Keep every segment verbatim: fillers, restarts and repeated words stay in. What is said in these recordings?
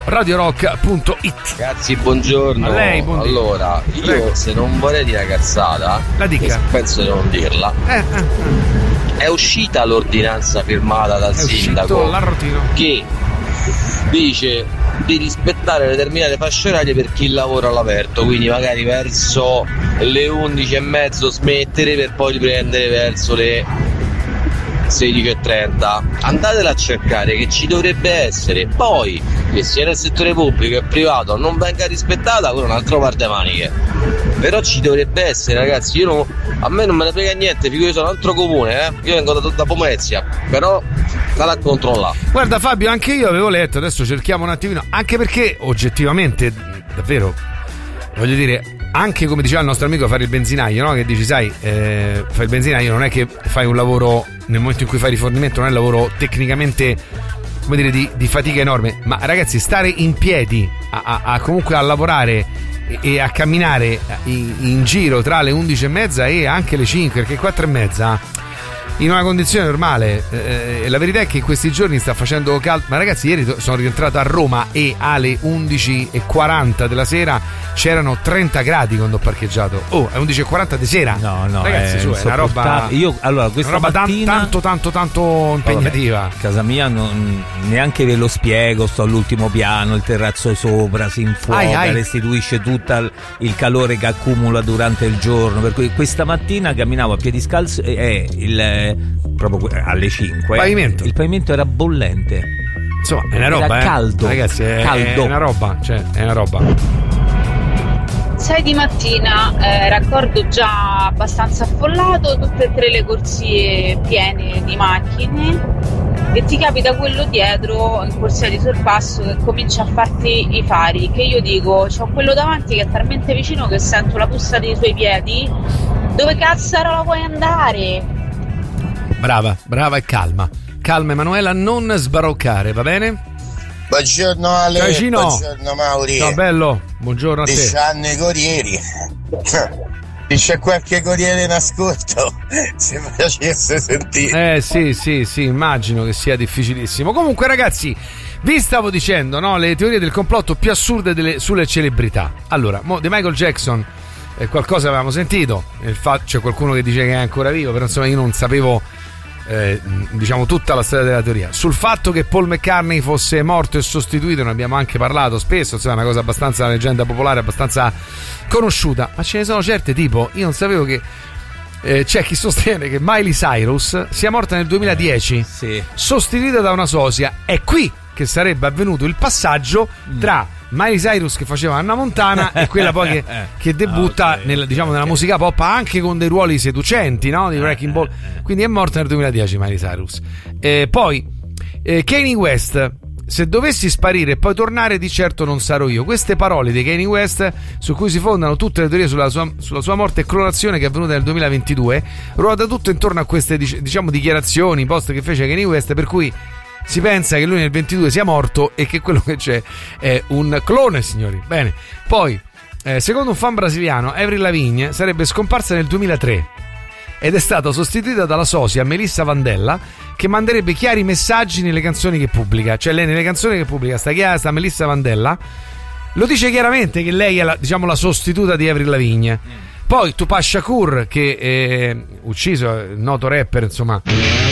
radio rock punto it. Ragazzi, buongiorno. A lei, buongiorno. Allora, io Prego. se non vorrei dire una cazzata, la dica. Penso di non dirla. Eh, eh, eh. È uscita l'ordinanza firmata dal È sindaco che dice di rispettare determinate fasce orarie per chi lavora all'aperto, quindi magari verso le undici e mezzo smettere per poi riprendere verso le sedici e trenta. Andatela a cercare, che ci dovrebbe essere. Poi che sia nel settore pubblico e privato non venga rispettata, quello è un altro par de maniche, però ci dovrebbe essere, ragazzi. Io non, a me non me ne frega niente, figo, io sono un altro comune, eh? Io vengo da, da Pomezia, però state a controllare. Guarda Fabio, anche io avevo letto, adesso cerchiamo un attimino, anche perché oggettivamente davvero voglio dire, anche come diceva il nostro amico, fare il benzinaio, no? Che dici, sai, eh, fare il benzinaio non è che fai un lavoro, nel momento in cui fai rifornimento non è un lavoro tecnicamente, come dire, di, di fatica enorme, ma ragazzi, stare in piedi a, a, a comunque a lavorare e, e a camminare in, in giro tra le undici e mezza e anche le cinque, perché quattro e mezza in una condizione normale, eh, la verità è che in questi giorni sta facendo caldo, ma ragazzi, ieri sono rientrato a Roma e alle undici e quaranta della sera c'erano trenta gradi quando ho parcheggiato. Oh, è undici e quaranta di sera. No, no, ragazzi, è su, è una roba. Io allora questa una roba mattina tanto tanto tanto impegnativa. Vabbè, casa mia non, neanche ve lo spiego, sto all'ultimo piano, il terrazzo sopra si infuoca, ai, ai. restituisce tutto il calore che accumula durante il giorno, per cui questa mattina camminavo a piedi scalzi e eh, il proprio alle cinque pavimento. Il pavimento era bollente, insomma è una roba, era eh. caldo, ragazzi, è, caldo. è una roba, cioè è una roba. sei di mattina, eh, raccordo già abbastanza affollato, tutte e tre le corsie piene di macchine, e ti capita quello dietro in corsia di sorpasso che comincia a farti i fari, che io dico, c'ho quello davanti che è talmente vicino che sento la busta dei suoi piedi, dove cazzarola vuoi andare? Brava, brava e calma. Calma Emanuela, non sbaroccare, va bene? Buongiorno Ale, ciao Gino. Buongiorno Mauri. Ciao bello, buongiorno a te. Disanno i corrieri. Se c'è qualche corriere in ascolto, se facesse sentire. Eh sì, sì, sì, immagino che sia difficilissimo. Comunque ragazzi, vi stavo dicendo, no, le teorie del complotto più assurde delle, sulle celebrità. Allora, mo, di Michael Jackson eh, qualcosa avevamo sentito, il fatto, c'è qualcuno che dice che è ancora vivo, però insomma io non sapevo Eh, diciamo tutta la storia della teoria. Sul fatto che Paul McCartney fosse morto e sostituito ne abbiamo anche parlato spesso, insomma è una cosa abbastanza, una leggenda popolare abbastanza conosciuta, ma ce ne sono certe, tipo io non sapevo che eh, c'è chi sostiene che Miley Cyrus sia morta nel duemiladieci, eh, sì. sostituita da una sosia. È qui che sarebbe avvenuto il passaggio tra Miley Cyrus che faceva Anna Montana e quella poi che, che debutta okay, nel, diciamo, nella okay. musica pop, anche con dei ruoli seducenti, no? Di Wrecking Ball. Quindi è morta nel duemiladieci Miley Cyrus. Eh, poi eh, Kanye West, se dovessi sparire e poi tornare di certo non sarò io. Queste parole di Kanye West, su cui si fondano tutte le teorie sulla sua, sulla sua morte e clonazione che è avvenuta nel duemilaventidue, ruota tutto intorno a queste, diciamo, dichiarazioni, post che fece Kanye West, per cui si pensa che lui nel ventidue sia morto e che quello che c'è è un clone, signori. Bene, poi eh, secondo un fan brasiliano, Avril Lavigne sarebbe scomparsa nel duemilatré ed è stata sostituita dalla sosia Melissa Vandella, che manderebbe chiari messaggi nelle canzoni che pubblica. Cioè lei nelle canzoni che pubblica sta, chiara, sta Melissa Vandella lo dice chiaramente che lei è la, diciamo, la sostituta di Avril Lavigne. Poi Tupac Shakur, che è ucciso, il noto rapper, insomma,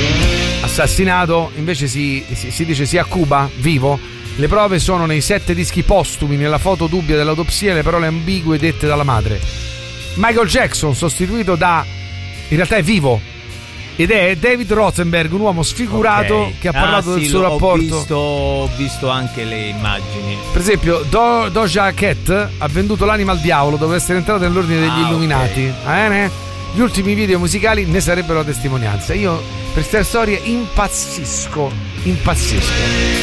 assassinato, invece si, si, si dice sia a Cuba, vivo. Le prove sono nei sette dischi postumi, nella foto dubbia dell'autopsia e le parole ambigue dette dalla madre. Michael Jackson, sostituito da, in realtà è vivo, ed è David Rothenberg, un uomo sfigurato, okay, che ha parlato ah, del sì, suo rapporto. Ho visto, ho visto anche le immagini. Per esempio Do, Doja Cat ha venduto l'anima al diavolo dopo essere entrato nell'ordine degli ah, Illuminati, okay. eh, Gli ultimi video musicali ne sarebbero la testimonianza. Io per queste storie impazzisco, impazzisco.